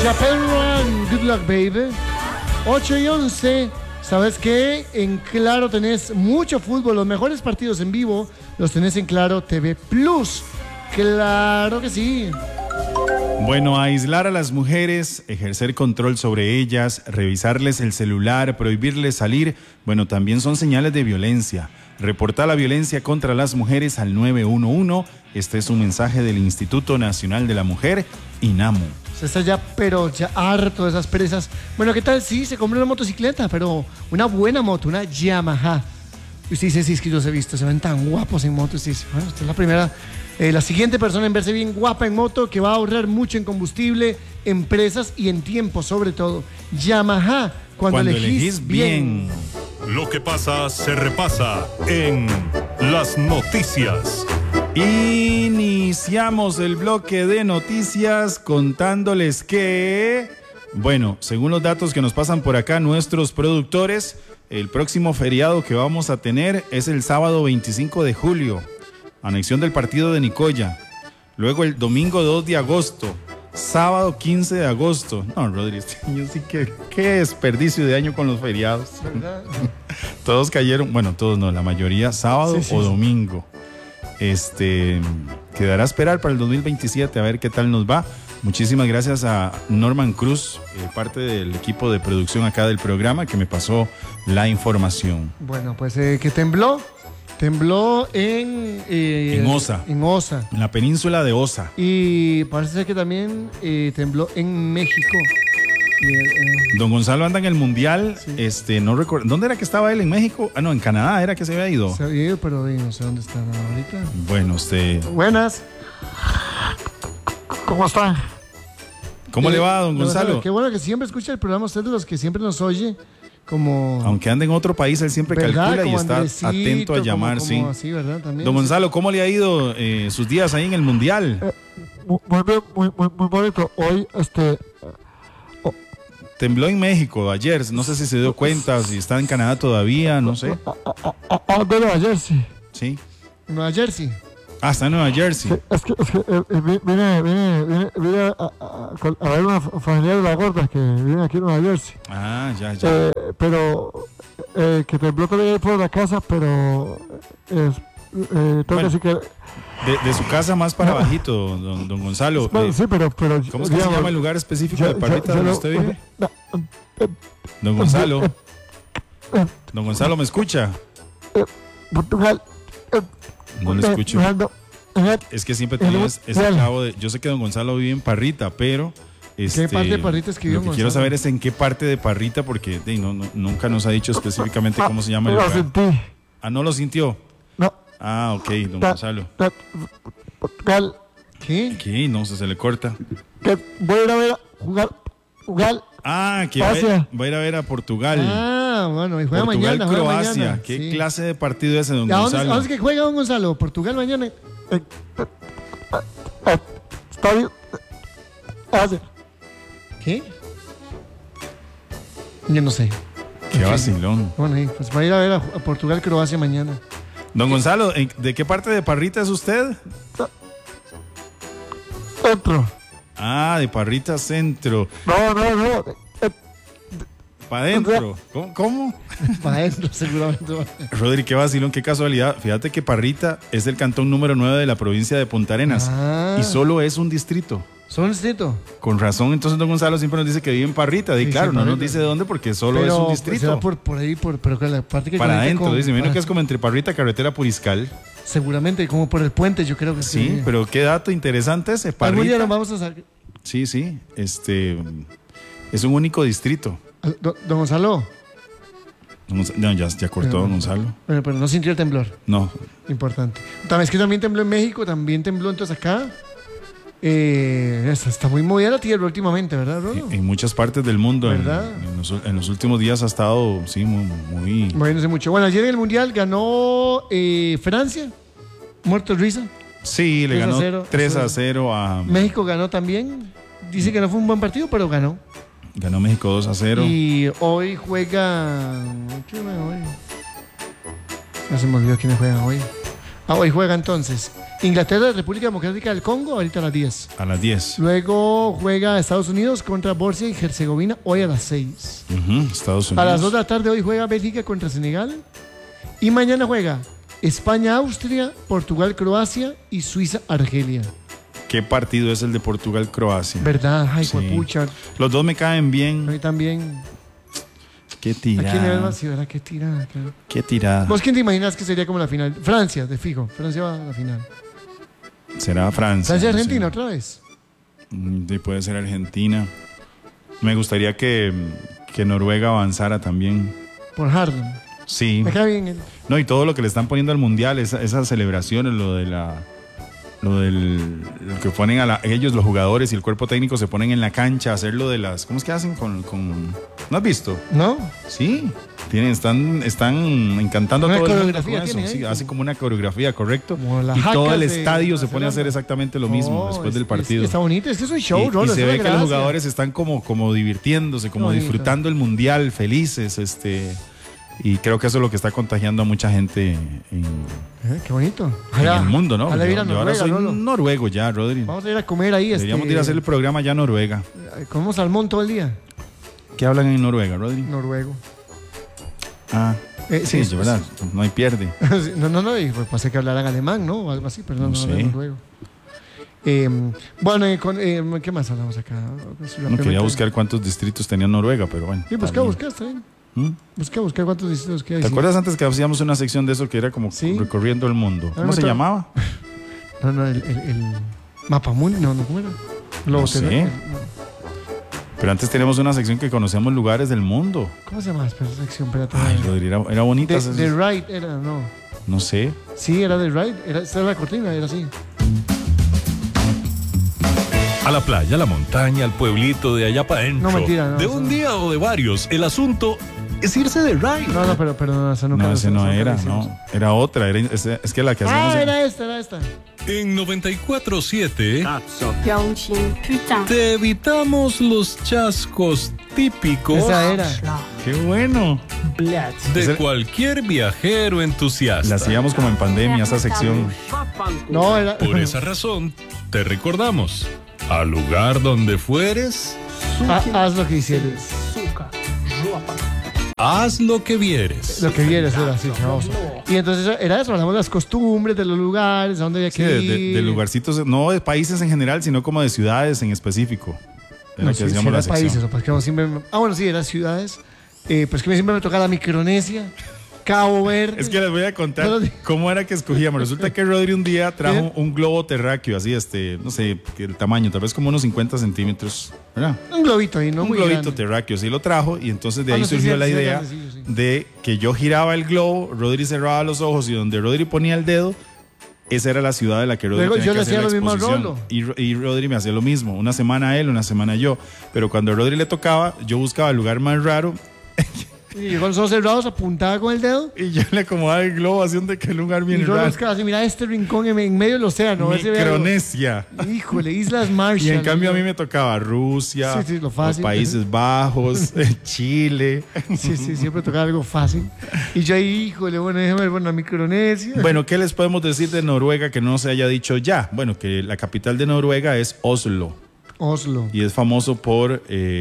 Chappelle Run, Good Luck Baby. 8:11. ¿Sabes qué? En Claro tenés mucho fútbol. Los mejores partidos en vivo los tenés en Claro TV Plus. Claro que sí. Bueno, aislar a las mujeres, ejercer control sobre ellas, revisarles el celular, prohibirles salir, bueno, también son señales de violencia. Reportar la violencia contra las mujeres al 911. Este es un mensaje del Instituto Nacional de la Mujer, INAMU. Se está ya, pero ya harto de esas presas. Bueno, ¿qué tal? Sí, se compró una motocicleta, pero una buena moto, una Yamaha. Y usted dice, sí, es que yo los he visto, se ven tan guapos en moto. Usted dice, bueno, usted es la primera, la siguiente persona en verse bien guapa en moto, que va a ahorrar mucho en combustible, en presas y en tiempo, sobre todo. Yamaha, cuando elegís bien. Lo que pasa se repasa en las noticias. Iniciamos el bloque de noticias contándoles que, bueno, según los datos que nos pasan por acá nuestros productores, el próximo feriado que vamos a tener es el sábado 25 de julio, anexión del partido de Nicoya. Luego el domingo 2 de agosto, sábado 15 de agosto. No, Rodri, este año sí que qué desperdicio de año con los feriados. ¿Verdad? Todos cayeron, bueno, todos no, la mayoría sábado o domingo. Quedará a esperar para el 2027 a ver qué tal nos va. Muchísimas gracias a Norman Cruz, parte del equipo de producción acá del programa, que me pasó la información. Bueno, pues que tembló en Osa. En Osa. En la península de Osa. Y parece ser que también tembló en México. Don Gonzalo anda en el mundial, sí. No recuerdo, ¿dónde era que estaba él? ¿En México? Ah, no, en Canadá era que se había ido. Se había ido, pero no sé dónde está ahorita. Bueno, Buenas. ¿Cómo están? ¿Cómo le va, don Gonzalo? Qué bueno que siempre escucha el programa, usted de los que siempre nos oye. Como... Aunque ande en otro país, él siempre calcula y está atento a llamar, como sí. Así, ¿verdad? También, don Gonzalo, ¿cómo le ha ido sus días ahí en el mundial? Muy bien, muy bonito. Hoy, tembló en México ayer, no sé si se dio cuenta, si está en Canadá todavía, no sé. De Nueva Jersey. Sí. Nueva Jersey. Ah, está en Nueva Jersey. Sí, es que vine a ver una familiar de la gorda que vive aquí en Nueva Jersey. Ah, ya. Pero que tembló todavía por la casa, pero tengo que decir que... De su casa más para bajito, don Gonzalo. Bueno, sí, pero ¿cómo es que se llama el lugar específico de Parrita donde usted vive? Don Gonzalo. Don Gonzalo, ¿me escucha? Portugal. No le escucho. Es que siempre tienes ese cabo de... Yo sé que don Gonzalo vive en Parrita, pero... ¿Qué parte de Parrita es que vive? Lo que quiero saber es en qué parte de Parrita, porque nunca nos ha dicho específicamente cómo se llama el lugar. Lo sentí. Ah, ¿no lo sintió? No. Ah, ok, don Gonzalo. Portugal. ¿Qué? No, se le corta. Que voy a ir a ver a jugar. Ah, que va a ir a ver a Portugal. Ah, bueno, y juega Portugal, mañana. Croacia. ¿Qué clase de partido es ese, don Gonzalo? ¿A dónde es que juega don Gonzalo? ¿Portugal mañana? Estadio. ¿Qué? Yo no sé. Qué vacilón. Bueno, pues va a ir a ver a Portugal, Croacia mañana. Don Gonzalo, ¿de qué parte de Parrita es usted? Centro. Ah, de Parrita Centro. No. ¿Para adentro? ¿Cómo? Para adentro, seguramente. Rodri, qué vacilón, qué casualidad. Fíjate que Parrita es el cantón número 9 de la provincia de Punta Arenas. Y solo es un distrito. ¿Solo un distrito? Con razón, entonces don Gonzalo siempre nos dice que vive en Parrita. Y claro, no nos dice de dónde porque solo es un distrito. Será por ahí, pero la parte que... Para adentro, dice. Menos que es como entre Parrita, Carretera Puriscal. Seguramente, como por el puente, yo creo que sí. Sí, pero qué dato interesante ese Parrita. Algún día nos vamos a sacar. Sí. Es un único distrito. Don Gonzalo. No, ya cortó don Gonzalo. Bueno, pero no sintió el temblor. No. Importante. Es que también tembló en México, también tembló entonces acá. Está muy movida la tierra últimamente, ¿verdad, Rodo? En muchas partes del mundo. ¿Verdad? En los últimos días ha estado, sí, muy... Moviéndose mucho. Bueno, ayer en el Mundial ganó Francia. Muerto risa. Sí, le ganó 3-0 a... México ganó también. Dice que no fue un buen partido, pero ganó. Ganó México 2-0. Y hoy juega... ¿Qué juega hoy? Ya se me olvidó quiénes juegan hoy. Hoy juega entonces Inglaterra, República Democrática del Congo, ahorita a las 10. A las 10. Luego juega Estados Unidos contra Bosnia y Herzegovina hoy a las 6. Estados Unidos. A las 2 de la tarde hoy juega Bélgica contra Senegal. Y mañana juega España, Austria, Portugal, Croacia y Suiza, Argelia. ¿Qué partido es el de Portugal-Croacia? ¿Verdad? Ay, Sí. pucha. Los dos me caen A bien. mí también. Qué ¿A quién le ves tirada. más? Sí, ¿verdad? Qué tirada. Qué tirada. ¿Vos quién te imaginas que sería como la final? Francia, de fijo. Francia va a la final. Será Francia. Francia, no sé. Argentina, otra vez. Sí, puede ser Argentina. Me gustaría que Noruega avanzara también. Por Harden. Sí. Me cae bien. No, y todo lo que le están poniendo al mundial, esas celebraciones, lo que ponen ellos, los jugadores y el cuerpo técnico se ponen en la cancha a hacer lo de las. ¿Cómo es que hacen con ¿no has visto? ¿No? Sí. Están encantando a Una todo el mundo coreografía con eso. tienen ahí, Sí, como- hacen como una coreografía, correcto. Como las Y todo jacas el de estadio se pone a hacer Barcelona. exactamente lo mismo No, después del es partido. que está bonito, es que es un show, Y Rolo, se es ve una que los gracia. jugadores están como divirtiéndose, como Bonito. disfrutando el mundial, felices, y creo que eso es lo que está contagiando a mucha gente Qué bonito. en el mundo, ¿no? Ojalá ir a Yo ahora Noruega, soy Rolo. noruego ya, Rodri. Vamos a ir a comer ahí. Deberíamos ir a hacer el programa ya en Noruega. Comemos salmón todo el día. ¿Qué hablan en Noruega, Rodri? Noruego. Ah, sí, es ¿verdad? No hay pierde. No, y pues pasé que hablaran alemán, ¿no? O algo así, pero no, No sé. hablan noruego. Bueno, ¿qué más hablamos acá? No quería buscar cuántos distritos tenía Noruega, pero bueno. Sí, está bien. busca, está bien. ¿Mm? Busca cuántos distritos que hay. ¿Te sí. acuerdas antes que hacíamos una sección de eso que era como Sí. recorriendo el mundo? Ah, ¿Cómo no, se está- llamaba? No, el Mapamundi, no, ¿cómo era? No sé. Pero antes teníamos una sección que conocíamos lugares del mundo. ¿Cómo se llama esa sección? Espérate. Ay, Rodri, era bonita. The Ride era, no. No sé. Sí, era The Ride. Esta era la cortina, era así. A la playa, a la montaña, al pueblito, de allá para adentro. No, mentira, no, de eso un no. día o de varios. El asunto es irse de ride. No, pero no, esa nunca No, lo- ese esa no nunca era, la hicimos. no. Era otra. Es que la que hacíamos. Ah, era esta. En 94.7 Yongqing, putain. te evitamos los chascos típicos Esa era. ¡Qué bueno! de Ese- cualquier viajero La entusiasta. hacíamos como en pandemia, esa sección. No, era. Por esa razón, te recordamos, al lugar donde fueres, Haz lo que hicieres. haz lo que vieres. Lo que vieres era así, famoso. Y entonces era eso, hablamos de las costumbres, de los lugares, a dónde había Sí, que ir. de lugarcitos, no de países en general, sino como de ciudades en específico. Era No, que sí, hacíamos era la sección. países, o pues que no siempre. Bueno, sí, eran ciudades. Pues que a mí siempre me tocaba la Micronesia, Cabo Verde. Es que les voy a contar Pero- cómo era que escogíamos. Resulta que Rodri un día trajo un globo terráqueo, así, no sé, el tamaño, tal vez como unos 50 centímetros, ¿verdad? Un globito ahí, ¿no? Un Muy globito grande. terráqueo, sí lo trajo y entonces de Ah, ahí no, sí, surgió sí, la sí, idea grandecillo, sí. de que yo giraba el globo, Rodri cerraba los ojos y donde Rodri ponía el dedo, esa era la ciudad de la que Rodri Luego tenía yo que le hacer hacía la lo mismo a exposición. Rolo. Y Rodri me hacía lo mismo, una semana él, una semana yo, pero cuando a Rodri le tocaba, yo buscaba el lugar más raro Y yo con los ojos cerrados apuntaba con el dedo. y yo le acomodaba el globo haciendo que el lugar Y bien yo raro. buscaba así, mira este rincón en medio del océano. ese vea- Micronesia. Híjole, Islas Marshall. Y en cambio a mí me tocaba Rusia, Sí, sí, lo los fácil. Países Bajos, Chile. Sí, siempre tocaba algo fácil. Y yo ahí, híjole, bueno, déjame ver, bueno, la Micronesia. Bueno, ¿qué les podemos decir de Noruega que no se haya dicho ya? Bueno, que la capital de Noruega es Oslo Oslo. y es famoso por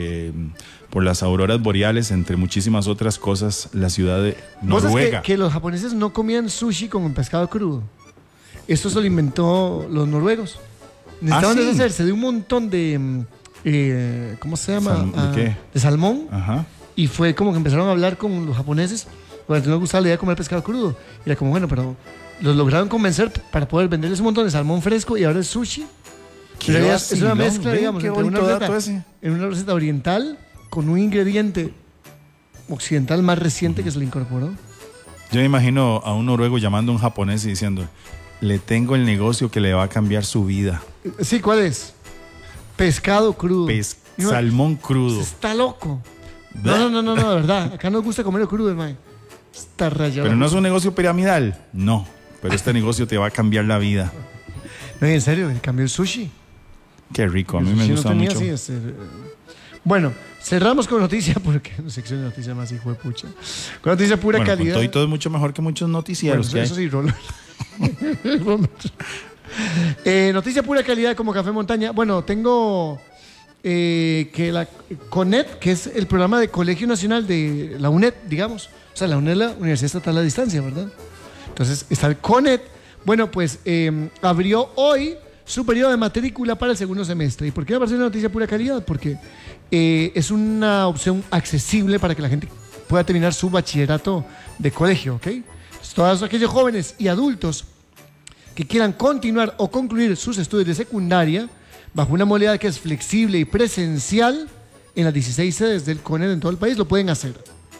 las auroras boreales, entre muchísimas otras cosas, la ciudad de ¿Vos sabés Noruega. que los japoneses no comían sushi con pescado crudo? Esto se lo inventó los noruegos. Necesitaban ¿sí? deshacerse de un montón de... ¿cómo se llama? ¿De qué? De salmón. Ajá. Y fue como que empezaron a hablar con los japoneses. Bueno, no les gustaba la idea de comer pescado crudo. Y era como, bueno, pero los lograron convencer para poder venderles un montón de salmón fresco y ahora es sushi. Qué En realidad es una vacilón, mezcla, ven, digamos, qué entre una bonito dato receta, ese. en una receta oriental con un ingrediente occidental más reciente que se le incorporó. Yo me imagino a un noruego llamando a un japonés y diciendo, le tengo el negocio que le va a cambiar su vida. Sí, ¿cuál es? Pescado crudo. Y uno, Salmón crudo. está loco. No, de verdad. Acá nos gusta comer crudo, hermano. Está rayado. Pero no es un negocio piramidal. No, pero este negocio te va a cambiar la vida. No, en serio, el cambio el sushi. Qué rico, a mí El me sushi gusta no tenía mucho. así, bueno, cerramos con noticias porque sección de noticias más hijo de pucha. Con noticias pura Bueno, con calidad. todo y todo es mucho mejor que muchos Bueno, noticieros que hay. eso sí, Rolo. Noticia pura calidad como Café Montaña. Bueno, tengo que la CONET, que es el programa de Colegio Nacional de la UNED, digamos. O sea, la UNED es la Universidad Estatal a Distancia, ¿verdad? Entonces, está el CONET. Bueno, pues abrió hoy su periodo de matrícula para el segundo semestre. ¿Y por qué me parece una noticia pura calidad? Porque es una opción accesible para que la gente pueda terminar su bachillerato de colegio, ¿ok? Entonces, todos aquellos jóvenes y adultos que quieran continuar o concluir sus estudios de secundaria bajo una modalidad que es flexible y presencial en las 16 sedes del CONED en todo el país, lo pueden hacer.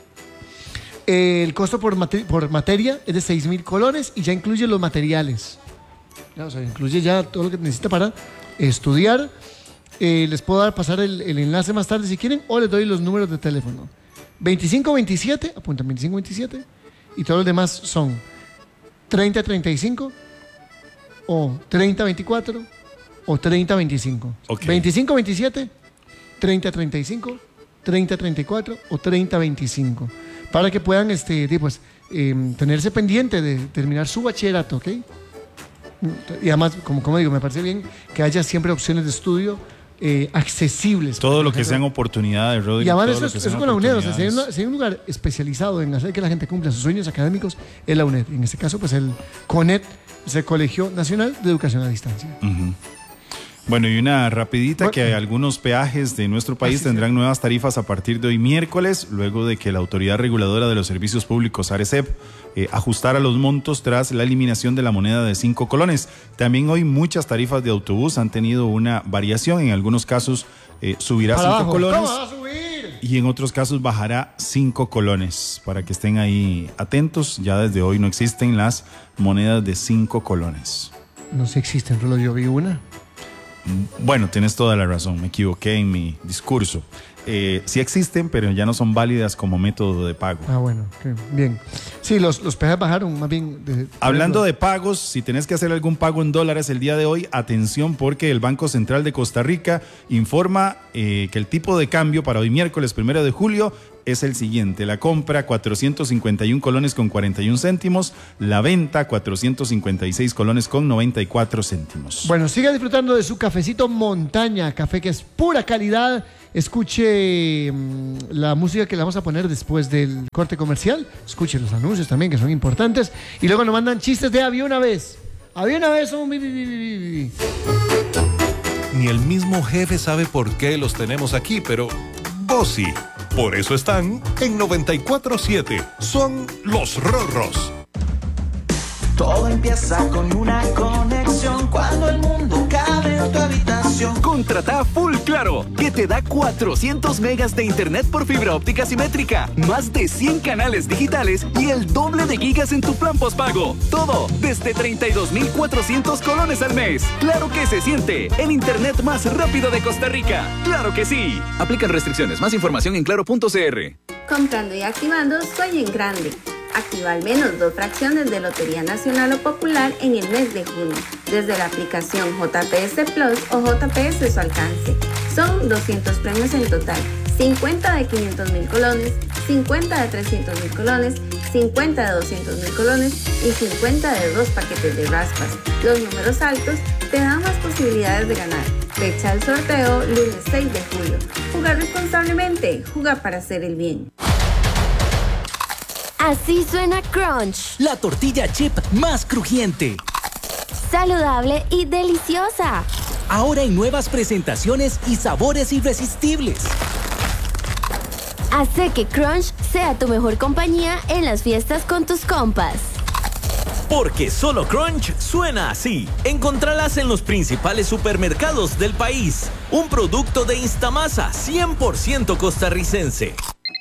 El costo por materia es de 6,000 colones y ya incluye los materiales. O sea, incluye ya todo lo que necesita para estudiar. Les puedo pasar el enlace más tarde si quieren, o les doy los números de teléfono. 2527, apuntan 2527, y todos los demás son 3035 o 3024 o 3025. Okay. 2527, 3035, 3034 o 3025. Para que puedan tenerse pendiente de terminar su bachillerato, ¿ok? Y además, como digo, me parece bien que haya siempre opciones de estudio accesibles. Todo lo que sean oportunidades, Rodrigo. Y además eso con la UNED, o sea, si hay un lugar especializado en hacer que la gente cumpla sus sueños académicos, es la UNED. En este caso, pues el CONET es el Colegio Nacional de Educación a Distancia. Uh-huh. Bueno, y una rapidita, que algunos peajes de nuestro país tendrán nuevas tarifas a partir de hoy miércoles, luego de que la Autoridad Reguladora de los Servicios Públicos, ARECEP, ajustara los montos tras la eliminación de la moneda de 5 colones. También hoy muchas tarifas de autobús han tenido una variación, en algunos casos subirá 5 colones. ¿Cómo va a subir? Y en otros casos bajará 5 colones, para que estén ahí atentos. Ya desde hoy no existen las monedas de 5 colones. No sé si existen, Rolo, yo vi una. Bueno, tienes toda la razón, me equivoqué en mi discurso. Sí existen, pero ya no son válidas como método de pago. Ah, bueno, okay, bien. Sí, los peajes bajaron, más bien. Hablando de pagos, si tenés que hacer algún pago en dólares el día de hoy, atención, porque el Banco Central de Costa Rica informa que el tipo de cambio para hoy miércoles 1 de julio es el siguiente: la compra 451 colones con 41 céntimos, la venta 456 colones con 94 céntimos. Bueno, siga disfrutando de su cafecito Montaña, café que es pura calidad. Escuche la música que le vamos a poner después del corte comercial. Escuche los anuncios también, que son importantes. Y luego nos mandan chistes de había una vez. Había una vez un... Ni el mismo jefe sabe por qué los tenemos aquí, pero vos sí. Por eso están en 94.7. Son los Rorros. Todo empieza con una conexión cuando el mundo cabe en tu habitación. Contrata Full Claro, que te da 400 megas de internet por fibra óptica simétrica, más de 100 canales digitales y el doble de gigas en tu plan postpago. Todo desde 32,400 colones al mes. Claro que se siente el internet más rápido de Costa Rica. ¡Claro que sí! Aplican restricciones. Más información en claro.cr. Comprando y activando, sueña en grande. Activa al menos 2 fracciones de Lotería Nacional o Popular en el mes de junio, desde la aplicación JPS Plus o JPS su alcance. Son 200 premios en total, 50 de 500,000 colones, 50 de 300,000 colones, 50 de 200,000 colones y 50 de 2 paquetes de raspas. Los números altos te dan más posibilidades de ganar. Fecha del sorteo, lunes 6 de julio. Jugar responsablemente, jugar para hacer el bien. Así suena Crunch. La tortilla chip más crujiente, saludable y deliciosa. Ahora en nuevas presentaciones y sabores irresistibles. Hace que Crunch sea tu mejor compañía en las fiestas con tus compas. Porque solo Crunch suena así. Encontralas en los principales supermercados del país. Un producto de Instamasa 100% costarricense.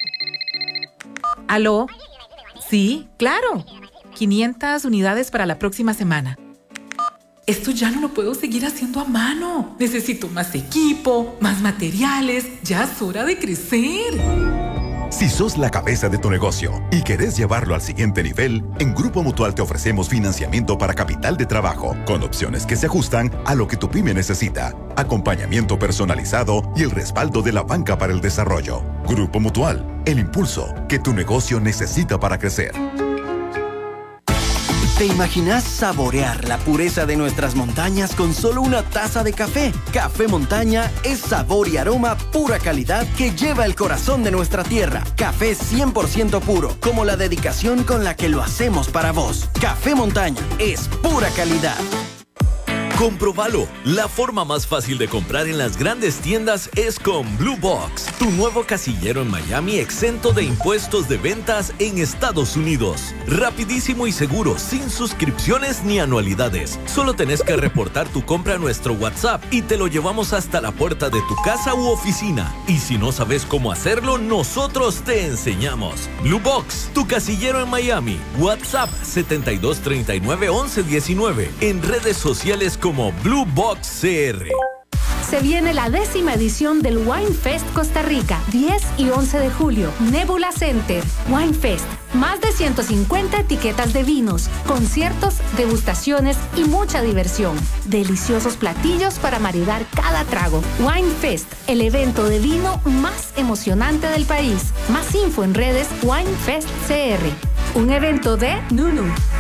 ¿Aló? Sí, claro. 500 unidades para la próxima semana. Esto ya no lo puedo seguir haciendo a mano. Necesito más equipo, más materiales. Ya es hora de crecer. Si sos la cabeza de tu negocio y querés llevarlo al siguiente nivel, en Grupo Mutual te ofrecemos financiamiento para capital de trabajo, con opciones que se ajustan a lo que tu pyme necesita, acompañamiento personalizado y el respaldo de la banca para el desarrollo. Grupo Mutual, el impulso que tu negocio necesita para crecer. ¿Te imaginas saborear la pureza de nuestras montañas con solo una taza de café? Café Montaña es sabor y aroma pura calidad que lleva el corazón de nuestra tierra. Café 100% puro, como la dedicación con la que lo hacemos para vos. Café Montaña es pura calidad. Comprobalo. La forma más fácil de comprar en las grandes tiendas es con Blue Box, tu nuevo casillero en Miami exento de impuestos de ventas en Estados Unidos. Rapidísimo y seguro, sin suscripciones ni anualidades. Solo tenés que reportar tu compra a nuestro WhatsApp y te lo llevamos hasta la puerta de tu casa u oficina. Y si no sabes cómo hacerlo, nosotros te enseñamos. Blue Box, tu casillero en Miami. WhatsApp 7239-1119. En redes sociales como Blue Box CR. Se viene la 10ª edición del Wine Fest Costa Rica, 10 y 11 de julio, Nebula Center. Wine Fest, más de 150 etiquetas de vinos, conciertos, degustaciones y mucha diversión. Deliciosos platillos para maridar cada trago. Wine Fest, el evento de vino más emocionante del país. Más info en redes Wine Fest CR. Un evento de Nunu.